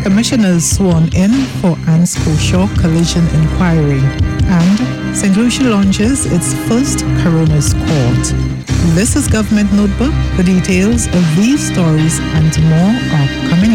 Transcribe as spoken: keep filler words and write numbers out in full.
Commissioners sworn in for Anne Scotia collision inquiry. And Saint Lucia launches its first coroner's court. This is Government Notebook. The details of these stories and more are coming